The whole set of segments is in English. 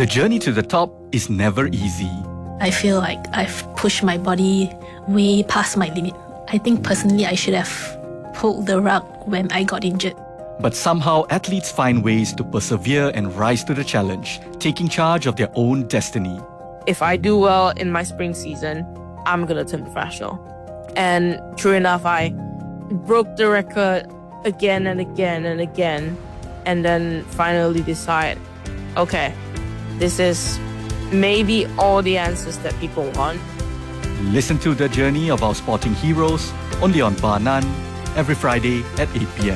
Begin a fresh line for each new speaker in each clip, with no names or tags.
The journey to the top is never easy.
I feel like I've pushed my body way past my limit. I think personally I should have pulled the rug when I got injured.
But somehow athletes find ways to persevere and rise to the challenge, taking charge of their own destiny.
If I do well in my spring season, I'm going to turn professional. And true enough, I broke the record again and again and again, and then finally decide, okay, this is maybe all the answers that people want.
Listen to the journey of our sporting heroes only on Bar None every Friday at 8 p.m.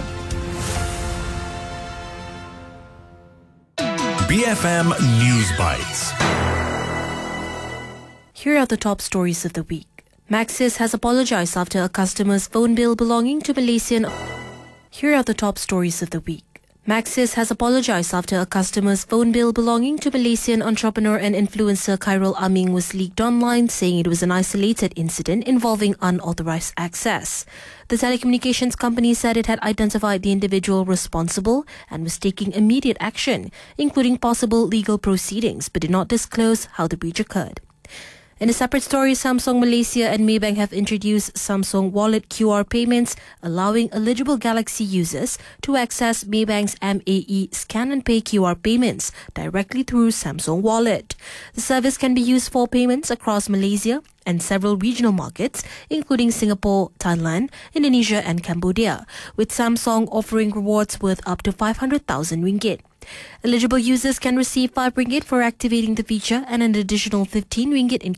BFM News Bites.
Here are the top stories of the week. Maxis has apologized after a customer's phone bill belonging to Malaysian... Here are the top stories of the week. Maxis has apologized after a customer's phone bill belonging to Malaysian entrepreneur and influencer Khairul Aming was leaked online, saying it was an isolated incident involving unauthorized access. The telecommunications company said it had identified the individual responsible and was taking immediate action, including possible legal proceedings, but did not disclose how the breach occurred. In a separate story, Samsung Malaysia and Maybank have introduced Samsung Wallet QR payments, allowing eligible Galaxy users to access Maybank's MAE Scan and Pay QR payments directly through Samsung Wallet. The service can be used for payments across Malaysia and several regional markets, including Singapore, Thailand, Indonesia and Cambodia, with Samsung offering rewards worth up to 500,000 ringgit. Eligible users can receive 5 ringgit for activating the feature and an additional 15 ringgit in